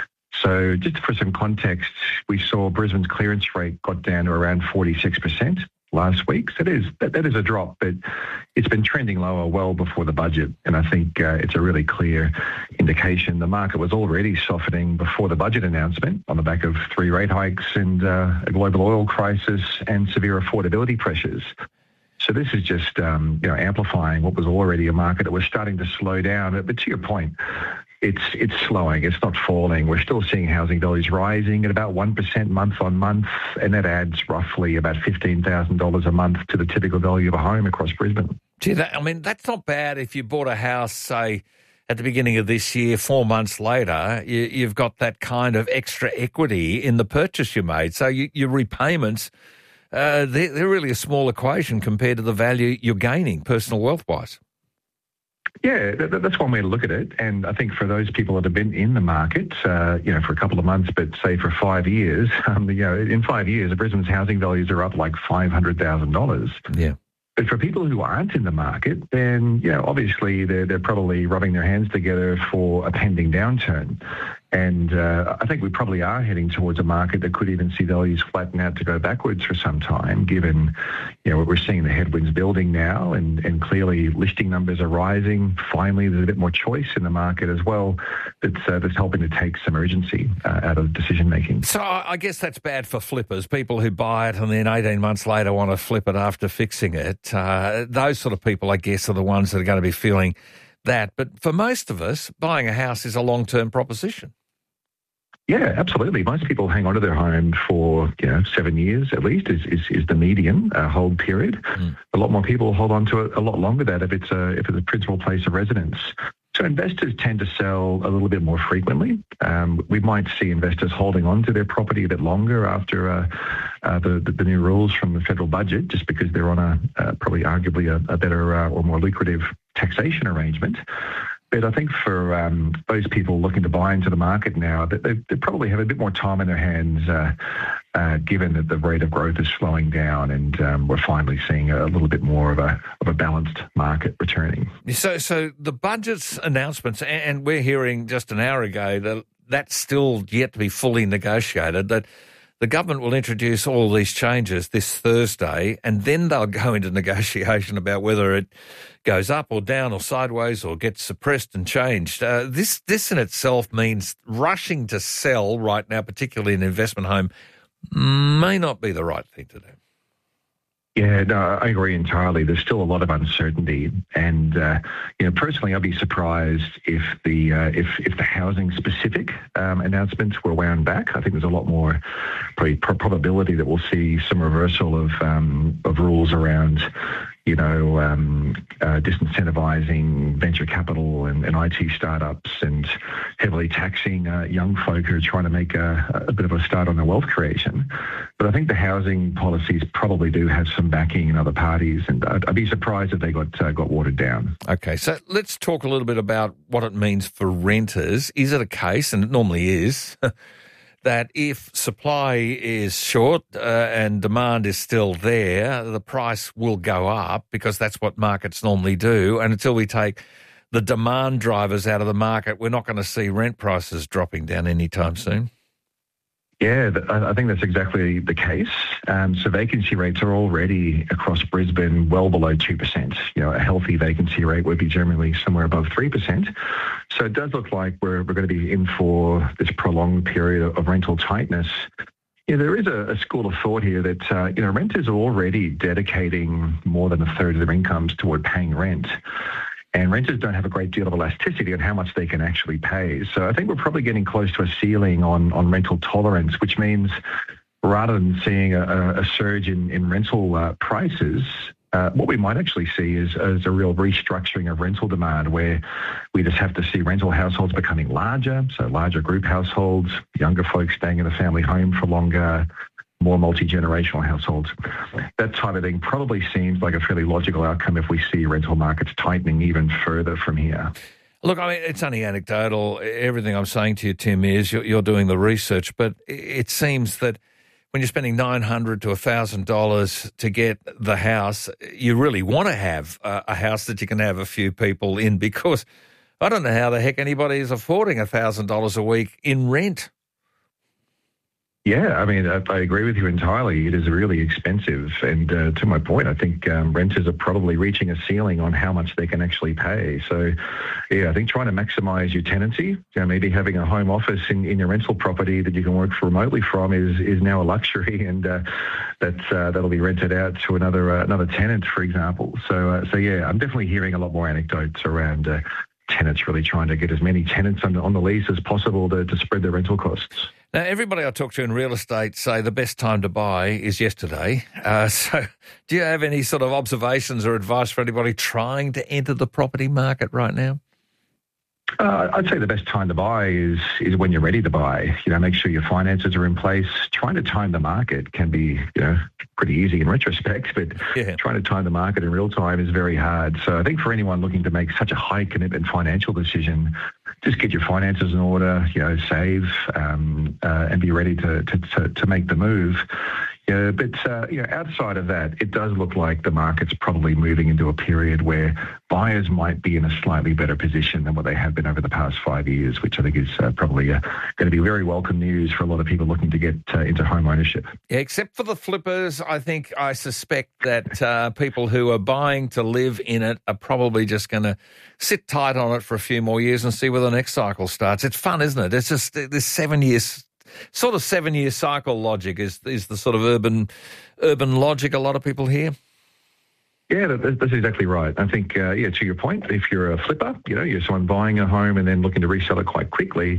So just for some context, we saw Brisbane's clearance rate got down to around 46% last week. So that is a drop, but it's been trending lower well before the budget. And I think it's a really clear indication the market was already softening before the budget announcement on the back of 3 rate hikes and a global oil crisis and severe affordability pressures. So this is just amplifying what was already a market that was starting to slow down. But to your point, it's slowing. It's not falling. We're still seeing housing values rising at about 1% month on month, and that adds roughly about $15,000 a month to the typical value of a home across Brisbane. Gee, that's not bad if you bought a house, say, at the beginning of this year, 4 months later, you've got that kind of extra equity in the purchase you made. So your repayments, they're really a small equation compared to the value you're gaining personal wealth-wise. Yeah, that's one way to look at it. And I think for those people that have been in the market, for a couple of months, but say for 5 years, in 5 years, Brisbane's housing values are up like $500,000. Yeah. But for people who aren't in the market, then, obviously they're probably rubbing their hands together for a pending downturn. And I think we probably are heading towards a market that could even see values flatten out to go backwards for some time, given, we're seeing the headwinds building now and clearly listing numbers are rising. Finally, there's a bit more choice in the market as well that's helping to take some urgency out of decision-making. So I guess that's bad for flippers, people who buy it and then 18 months later want to flip it after fixing it. Those sort of people, I guess, are the ones that are going to be feeling that. But for most of us, buying a house is a long-term proposition. Yeah, absolutely. Most people hang on to their home for 7 years at least is the median hold period. A lot more people hold on to it a lot longer than that if it's a principal place of residence. So investors tend to sell a little bit more frequently. We might see investors holding on to their property a bit longer after the new rules from the federal budget, just because they're on probably arguably a better or more lucrative taxation arrangement. But I think for those people looking to buy into the market now, that they probably have a bit more time in their hands, given that the rate of growth is slowing down, and we're finally seeing a little bit more of a balanced market returning. So the budget's announcements, and we're hearing just an hour ago that that's still yet to be fully negotiated, that the government will introduce all these changes this Thursday, and then they'll go into negotiation about whether it goes up or down or sideways or gets suppressed and changed. This in itself means rushing to sell right now, particularly an investment home, may not be the right thing to do. Yeah, no, I agree entirely. There's still a lot of uncertainty, and personally, I'd be surprised if the housing specific announcements were wound back. I think there's a lot more probability that we'll see some reversal of rules around disincentivizing venture capital and IT startups, and heavily taxing young folk who are trying to make a bit of a start on their wealth creation. But I think the housing policies probably do have some backing in other parties, and I'd be surprised if they got watered down. Okay, so let's talk a little bit about what it means for renters. Is it a case, and it normally is, that if supply is short and demand is still there, the price will go up because that's what markets normally do. And until we take the demand drivers out of the market, we're not going to see rent prices dropping down anytime soon. Yeah, I think that's exactly the case. So vacancy rates are already across Brisbane well below 2%. A healthy vacancy rate would be generally somewhere above 3%. So it does look like we're going to be in for this prolonged period of rental tightness. There is a school of thought here that renters are already dedicating more than a third of their incomes toward paying rent. And renters don't have a great deal of elasticity on how much they can actually pay. So I think we're probably getting close to a ceiling on rental tolerance, which means rather than seeing a surge in rental prices, what we might actually see is a real restructuring of rental demand, where we just have to see rental households becoming larger, so larger group households, younger folks staying in a family home for longer, more multi-generational households. That type of thing probably seems like a fairly logical outcome if we see rental markets tightening even further from here. Look, I mean, it's only anecdotal. Everything I'm saying to you, Tim, is you're doing the research, but it seems that when you're spending $900 to $1,000 to get the house, you really want to have a house that you can have a few people in, because I don't know how the heck anybody is affording $1,000 a week in rent. Yeah, I mean, I agree with you entirely. It is really expensive. And to my point, I think renters are probably reaching a ceiling on how much they can actually pay. So, yeah, I think trying to maximize your tenancy, maybe having a home office in your rental property that you can work remotely from is now a luxury, and that'll be rented out to another tenant, for example. So yeah, I'm definitely hearing a lot more anecdotes around tenants really trying to get as many tenants on the lease as possible to spread their rental costs. Now, everybody I talk to in real estate say the best time to buy is yesterday. So do you have any sort of observations or advice for anybody trying to enter the property market right now? I'd say the best time to buy is when you're ready to buy. Make sure your finances are in place. Trying to time the market can be, pretty easy in retrospect, but trying to time the market in real time is very hard. So I think for anyone looking to make such a high commitment financial decision, just get your finances in order, save, and be ready to make the move. But outside of that, it does look like the market's probably moving into a period where buyers might be in a slightly better position than what they have been over the past 5 years, which I think is probably going to be very welcome news for a lot of people looking to get into home ownership. Yeah, except for the flippers, I suspect that people who are buying to live in it are probably just going to sit tight on it for a few more years and see where the next cycle starts. It's fun, isn't it? It's just this 7 years. Sort of 7 year cycle logic is the sort of urban logic a lot of people hear. Yeah, that's exactly right. I think, to your point, if you're a flipper, you're someone buying a home and then looking to resell it quite quickly,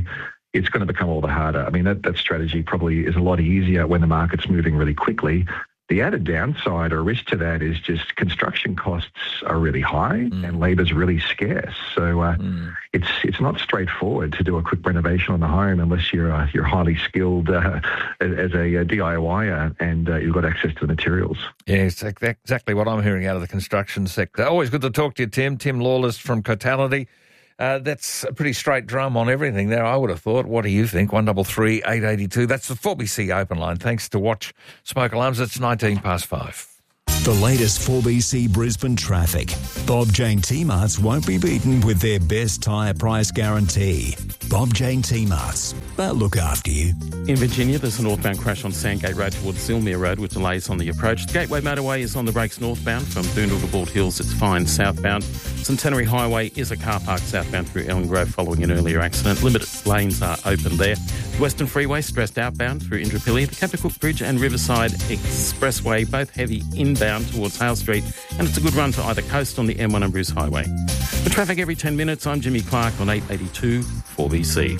it's going to become all the harder. I mean, that strategy probably is a lot easier when the market's moving really quickly. The added downside or risk to that is just construction costs are really high and labour's really scarce. So it's not straightforward to do a quick renovation on the home unless you're highly skilled as a DIYer and you've got access to the materials. Yes, exactly what I'm hearing out of the construction sector. Always good to talk to you, Tim. Tim Lawless from Cotality. That's a pretty straight drum on everything there, I would have thought. What do you think? 133 882. That's the 4BC open line. Thanks to Watch Smoke Alarms. It's 5:19. The latest 4BC Brisbane traffic. Bob Jane T-Marts won't be beaten with their best tyre price guarantee. Bob Jane T-Marts. They'll look after you. In Virginia, there's a northbound crash on Sandgate Road towards Zilmere Road with delays on the approach. The Gateway Motorway is on the brakes northbound from Boondall to Bald Hills. It's fine southbound. Centenary Highway is a car park southbound through Ellen Grove following an earlier accident. Limited lanes are open there. Western Freeway stressed outbound through Indooroopilly. The Kappacook Bridge and Riverside Expressway both heavy inbound towards Hale Street, and it's a good run to either coast on the M1 and Bruce Highway. For traffic every 10 minutes, I'm Jimmy Clark on 882 4BC.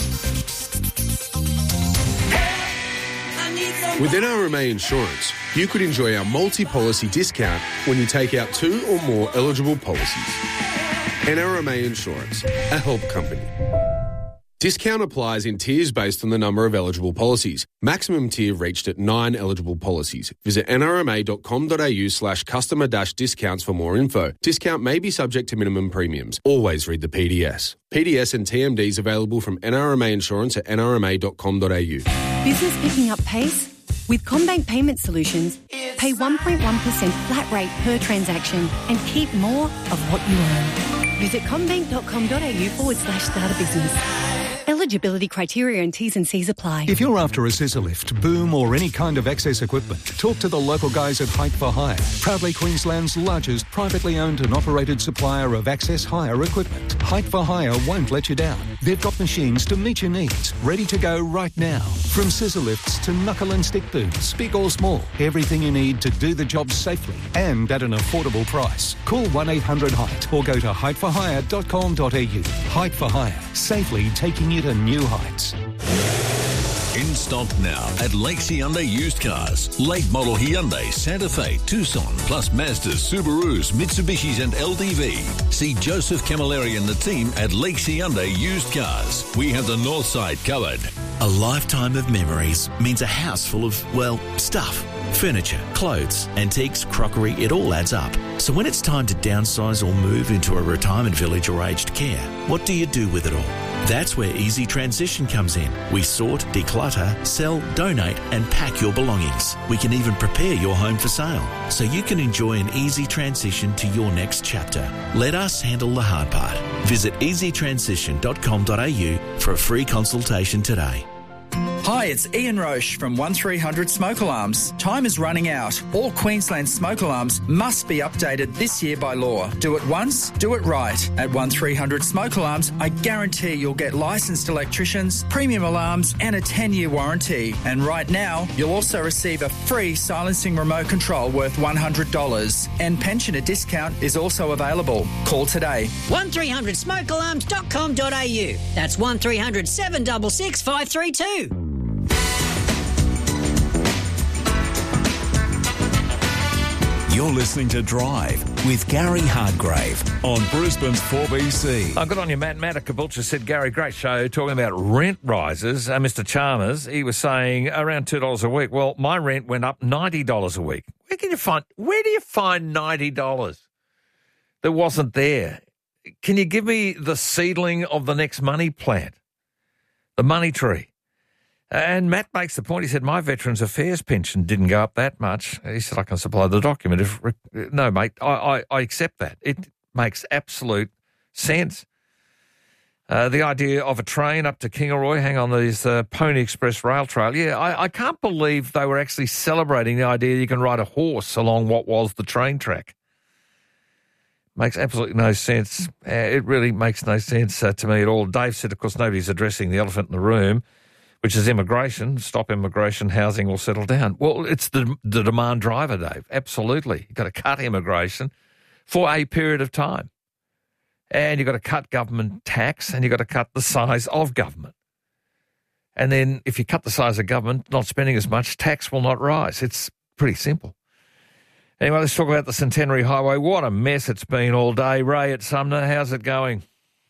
With NRMA Insurance, you could enjoy our multi-policy discount when you take out 2 or more eligible policies. NRMA Insurance, a help company. Discount applies in tiers based on the number of eligible policies. Maximum tier reached at 9 eligible policies. Visit nrma.com.au/customer-discounts for more info. Discount may be subject to minimum premiums. Always read the PDS. PDS and TMDs available from NRMA Insurance at nrma.com.au. Business picking up pace? With CommBank Payment Solutions, pay 1.1% flat rate per transaction and keep more of what you earn. Visit commbank.com.au/start a business. Eligibility criteria and T's and C's apply. If you're after a scissor lift, boom or any kind of access equipment, talk to the local guys at Height for Hire. Proudly Queensland's largest privately owned and operated supplier of access hire equipment. Height for Hire won't let you down. They've got machines to meet your needs, ready to go right now. From scissor lifts to knuckle and stick booms, big or small, everything you need to do the job safely and at an affordable price. Call 1-800-HEIGHT or go to heightforhire.com.au. Height for Hire, safely taking you to new heights. In stock now at Lakes Hyundai Used Cars. Late model Hyundai, Santa Fe, Tucson, plus Mazdas, Subarus, Mitsubishis and LDV. See Joseph Camilleri and the team at Lakes Hyundai Used Cars. We have the north side covered. A lifetime of memories means a house full of, well, stuff. Furniture, clothes, antiques, crockery, it all adds up. So when it's time to downsize or move into a retirement village or aged care, what do you do with it all? That's where Easy Transition comes in. We sort, declutter, sell, donate and pack your belongings. We can even prepare your home for sale so you can enjoy an easy transition to your next chapter. Let us handle the hard part. Visit easytransition.com.au for a free consultation today. Hi, it's Ian Roche from 1300 Smoke Alarms. Time is running out. All Queensland smoke alarms must be updated this year by law. Do it once, do it right. At 1300 Smoke Alarms, I guarantee you'll get licensed electricians, premium alarms and a 10-year warranty. And right now, you'll also receive a free silencing remote control worth $100. And pensioner discount is also available. Call today. 1300smokealarms.com.au. That's 1300 766 532. You're listening to Drive with Gary Hardgrave on Brisbane's 4BC. Good on you, Matt. Matt at Caboolture said, Gary, great show, talking about rent rises. Mr. Chalmers, he was saying around $2 a week. Well, my rent went up $90 a week. Where do you find $90 that wasn't there? Can you give me the seedling of the next money plant? The money tree? And Matt makes the point. He said, my Veterans Affairs pension didn't go up that much. He said, I can supply the document. No, mate, I accept that. It makes absolute sense. The idea of a train up to Kingaroy, hang on, there's Pony Express rail trail. Yeah, I can't believe they were actually celebrating the idea you can ride a horse along what was the train track. Makes absolutely no sense. It really makes no sense to me at all. Dave said, of course, nobody's addressing the elephant in the room, which is immigration. Stop immigration, housing will settle down. Well, it's the demand driver, Dave. Absolutely. You've got to cut immigration for a period of time. And you've got to cut government tax and you've got to cut the size of government. And then if you cut the size of government, not spending as much, tax will not rise. It's pretty simple. Anyway, let's talk about the Centenary Highway. What a mess it's been all day. Ray at Sumner, how's it going?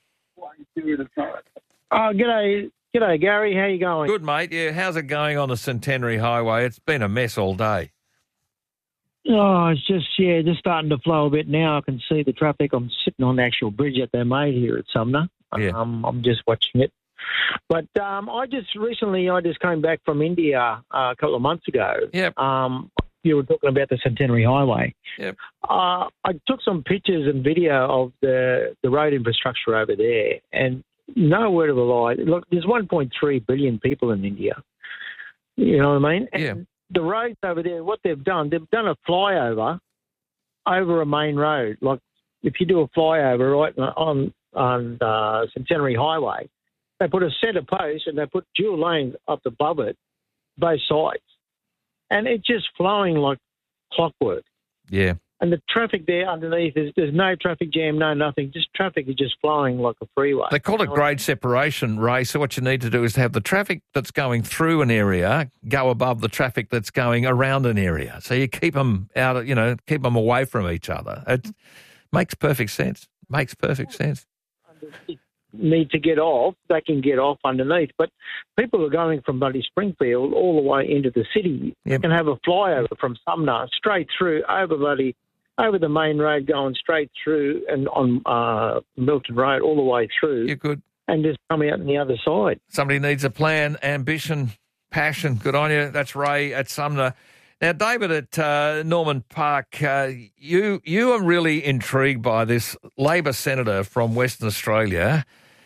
G'day, Gary. How you going? Good, mate. Yeah, how's it going on the Centenary Highway? It's been a mess all day. Oh, it's just starting to flow a bit now. I can see the traffic. I'm sitting on the actual bridge that they made here at Sumner. Yeah. I'm just watching it. But I just came back from India a couple of months ago. Yep. You were talking about the Centenary Highway. Yep. I took some pictures and video of the road infrastructure over there, and no word of a lie. Look, there's 1.3 billion people in India. You know what I mean? Yeah. And the roads over there, what they've done a flyover over a main road. Like if you do a flyover right on Centenary Highway, they put a set of posts and they put dual lanes up above it, both sides. And it's just flowing like clockwork. Yeah. And the traffic there underneath, there's no traffic jam, no nothing. Just traffic is just flowing like a freeway. They call it grade separation, Ray. So what you need to do is have the traffic that's going through an area go above the traffic that's going around an area. So you keep them out, keep them away from each other. It makes perfect sense. Need to get off, they can get off underneath. But people are going from bloody Springfield all the way into the city. Yep. You can have a flyover from Sumner straight through over the main road, going straight through and on Milton Road all the way through. You're good. And just come out on the other side. Somebody needs a plan, ambition, passion. Good on you. That's Ray at Sumner. Now, David at Norman Park, you are really intrigued by this Labor senator from Western Australia,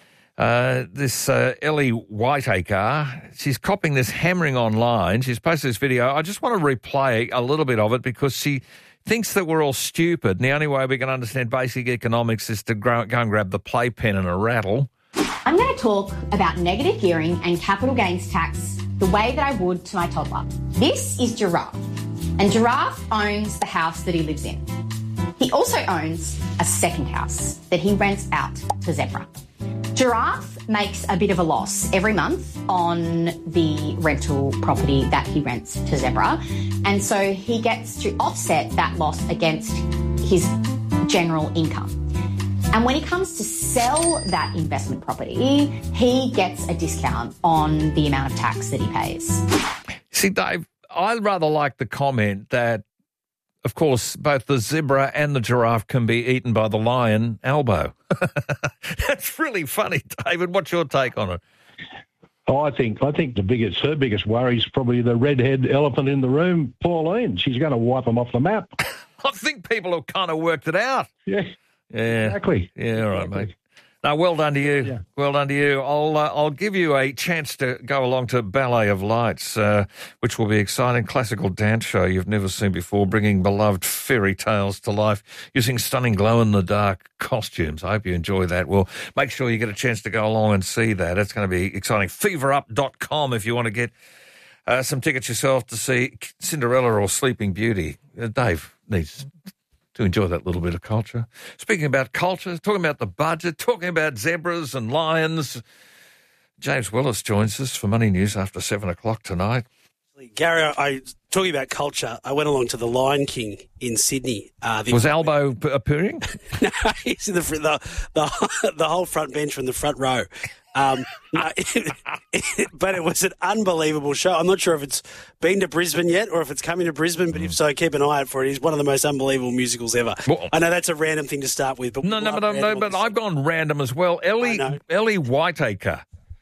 this Ellie Whiteacre. She's copping this hammering online. She's posted this video. I just want to replay a little bit of it because she thinks that we're all stupid. And the only way we can understand basic economics is to go and grab the playpen and a rattle. I'm going to talk about negative gearing and capital gains tax the way that I would to my toddler. This is Giraffe, and Giraffe owns the house that he lives in. He also owns a second house that he rents out to Zebra. Giraffe makes a bit of a loss every month on the rental property that he rents to Zebra, and so he gets to offset that loss against his general income. And when he comes to sell that investment property, he gets a discount on the amount of tax that he pays. See, Dave, I rather like the comment that, of course, both the zebra and the giraffe can be eaten by the lion elbow. That's really funny, David. What's your take on it? Oh, I think her biggest worry is probably the redhead elephant in the room, Pauline. She's going to wipe them off the map. I think people have kind of worked it out. Yeah. Exactly. Yeah, all right, mate. No, well done to you. Yeah. Well done to you. I'll give you a chance to go along to Ballet of Lights, which will be exciting. Classical dance show you've never seen before, bringing beloved fairy tales to life using stunning glow-in-the-dark costumes. I hope you enjoy that. Well, make sure you get a chance to go along and see that. It's going to be exciting. Feverup.com if you want to get some tickets yourself to see Cinderella or Sleeping Beauty. Dave needs to enjoy that little bit of culture. Speaking about culture, talking about the budget, talking about zebras and lions, James Willis joins us for Money News after 7 o'clock tonight. Gary, talking about culture, I went along to the Lion King in Sydney. Was Albo appearing? No, he's in the whole front bench from the front row. But it was an unbelievable show. I'm not sure if it's been to Brisbane yet or if it's coming to Brisbane, but if so, keep an eye out for it. It's one of the most unbelievable musicals ever. Well, I know that's a random thing to start with. But but I've gone random as well. Ellie Whiteacre.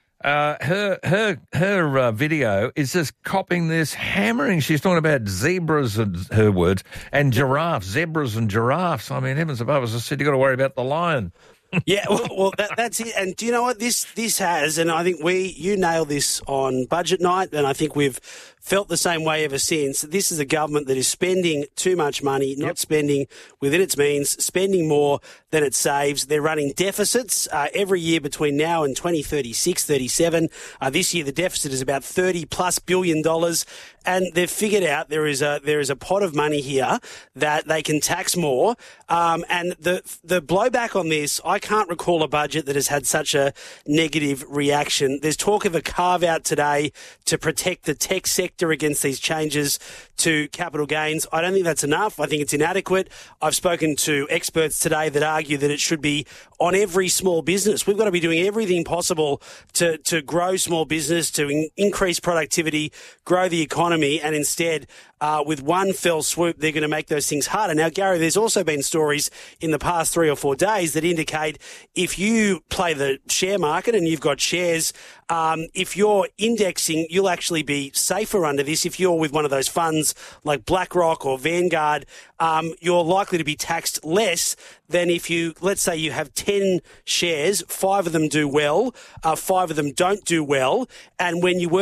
Her video is just copying this hammering. She's talking about zebras, and her words, and giraffes, zebras and giraffes. I mean, heavens above us, I said, you've got to worry about the lion. Yeah, well, that's it. And do you know what this has? And I think you nailed this on budget night, and I think we've felt the same way ever since. This is a government that is spending too much money, not spending within its means, spending more than it saves. They're running deficits every year between now and 2036, 37. This year the deficit is about $30+ billion, and they've figured out there is a pot of money here that they can tax more. And the blowback on this, I can't recall a budget that has had such a negative reaction. There's talk of a carve-out today to protect the tech sector against these changes to capital gains. I don't think that's enough. I think it's inadequate. I've spoken to experts today that argue that it should be on every small business. We've got to be doing everything possible to grow small business, to increase productivity, grow the economy, and instead, with one fell swoop, they're going to make those things harder. Now, Gary, there's also been stories in the past 3 or 4 days that indicate if you play the share market and you've got shares, if you're indexing, you'll actually be safer under this. If you're with one of those funds like BlackRock or Vanguard, you're likely to be taxed less than if you, let's say you have 10 shares, 5 of them do well, 5 of them don't do well, and when you work